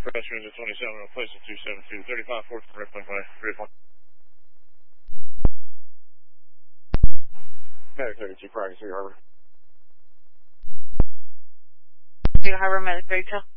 Pressure is at 27, replace at 272, 35, 4th, direct 25, 3 Medic 32, Private City Harbor. City Harbor, Medic 32.